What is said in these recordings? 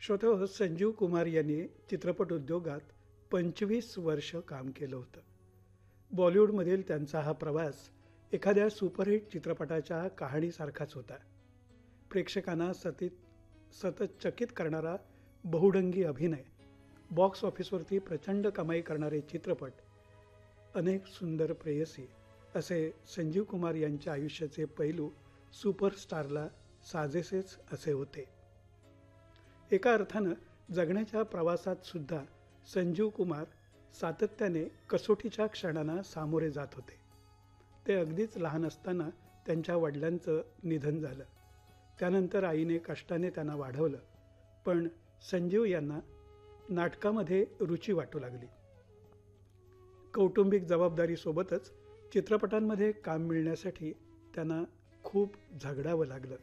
श्रोतो, संजीव कुमार यांनी चित्रपट उद्योगात 25 वर्ष काम केलं होतं. बॉलिवूडमधील त्यांचा हा प्रवास एखाद्या सुपरहिट चित्रपटाच्या कहाणीसारखाच होता. प्रेक्षकांना सतत चकित करणारा बहुढंगी अभिनय, बॉक्स ऑफिसवरती प्रचंड कमाई करणारे चित्रपट, अनेक सुंदर प्रेयसी असे संजीव कुमार यांच्या आयुष्याचे पैलू सुपरस्टारला साजेसेच असे होते. एका अर्थानं जगण्याच्या प्रवासात सुद्धा संजीव कुमार सातत्याने कसोटीच्या क्षणांना सामोरे जात होते. ते अगदीच लहान असताना त्यांच्या वडिलांचं निधन झालं. त्यानंतर आईने कष्टाने त्यांना वाढवलं. पण संजीव यांना नाटकामध्ये रुची वाटू लागली. कौटुंबिक जबाबदारीसोबतच चित्रपटांमध्ये काम मिळण्यासाठी त्यांना खूप झगडावं लागलं.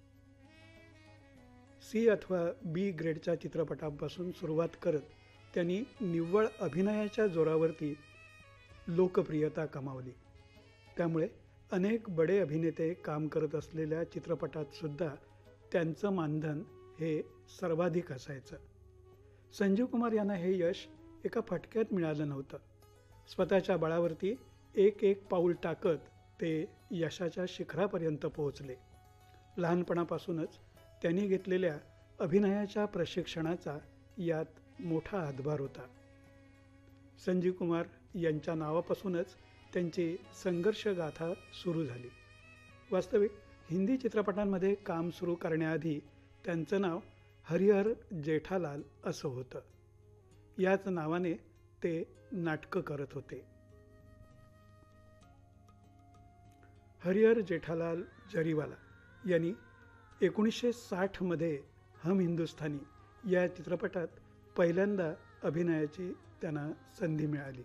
सी अथवा बी ग्रेडच्या चित्रपटांपासून सुरुवात करत त्यांनी निव्वळ अभिनयाच्या जोरावरती लोकप्रियता कमावली. त्यामुळे अनेक बडे अभिनेते काम करत असलेल्या चित्रपटात सुद्धा त्यांचं मानधन हे सर्वाधिक असायचं. संजीव कुमार यांना हे यश एका फटक्यात मिळालं नव्हतं. स्वतःच्या बळावरती एक एक पाऊल टाकत ते यशाच्या शिखरापर्यंत पोहोचले. लहानपणापासूनच त्यांनी घेतलेल्या अभिनयाच्या प्रशिक्षणाचा यात मोठा हातभार होता. संजीव कुमार यांच्या नावापासूनच त्यांची संघर्षगाथा सुरू झाली. वास्तविक हिंदी चित्रपटांमध्ये काम सुरू करण्याआधी त्यांचं नाव हरिहर जेठालाल असं होतं. याच नावाने ते नाटकं करत होते. हरिहर जेठालाल जरीवाला यांनी 1960मध्ये हम हिंदुस्थानी या चित्रपटात पहिल्यांदा अभिनयाची त्यांना संधी मिळाली.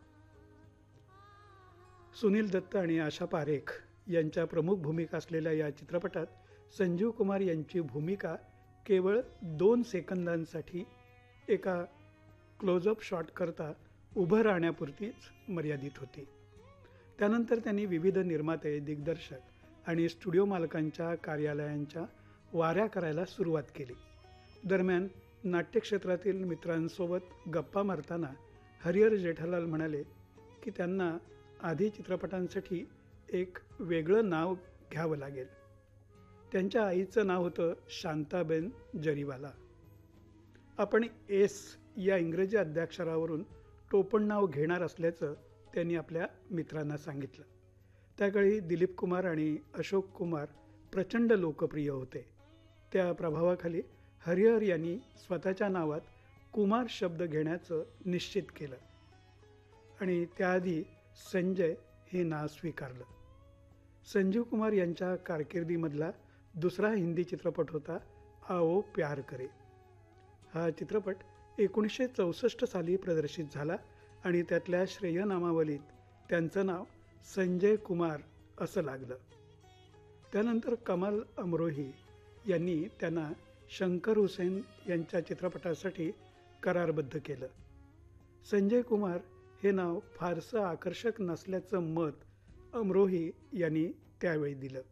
सुनील दत्त आणि आशा पारेख यांच्या प्रमुख भूमिका असलेल्या या चित्रपटात संजीव कुमार यांची भूमिका केवळ 2 सेकंदांसाठी एका क्लोजअप शॉटकरता उभं राहण्यापुरतीच मर्यादित होती. त्यानंतर त्यांनी विविध निर्माते, दिग्दर्शक आणि स्टुडिओ मालकांच्या कार्यालयांच्या वाऱ्या करायला सुरुवात केली. दरम्यान नाट्यक्षेत्रातील मित्रांसोबत गप्पा मारताना हरिहर जेठालाल म्हणाले की त्यांना आधी चित्रपटांसाठी एक वेगळं नाव घ्यावं लागेल. त्यांच्या आईचं नाव होतं शांताबेन जरीवाला. आपण एस या इंग्रजी अद्याक्षरावरून टोपण नाव घेणार असल्याचं त्यांनी आपल्या मित्रांना सांगितलं. त्याकाळी दिलीप कुमार आणि अशोक कुमार प्रचंड लोकप्रिय होते. त्या प्रभावाखाली हरिहर यांनी स्वतःच्या नावात कुमार शब्द घेण्याचं निश्चित केलं आणि त्याआधी संजय हे नाव स्वीकारलं. संजीव कुमार यांच्या कारकिर्दीमधला दुसरा हिंदी चित्रपट होता आओ प्यार करे. हा चित्रपट 1964 साली प्रदर्शित झाला आणि त्यातल्या श्रेयनामावलीत त्यांचं नाव संजय कुमार असं लागलं. त्यानंतर कमाल अमरोही यांनी त्यांना शंकर हुसेन यांच्या चित्रपटासाठी करारबद्ध केलं. संजय कुमार हे नाव फारसं आकर्षक नसल्याचं मत अमरोही यांनी त्यावेळी दिलं.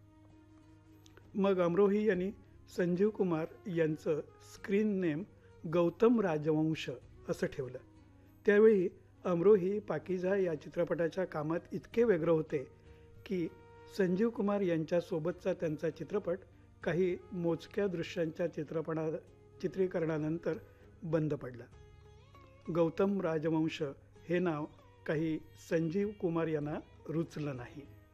मग अमरोही यांनी संजीव कुमार यांचं स्क्रीन नेम गौतम राजवंश असं ठेवलं. त्यावेळी अमरोही पाकीजा या चित्रपटाच्या कामात इतके व्यग्र होते की संजीव कुमार यांच्यासोबतचा त्यांचा चित्रपट काही मोजक्या दृश्यांच्या चित्रीकरणानंतर बंद पडला. गौतम राजवंश हे नाव काही संजीव कुमार यांना रुचलं नाही.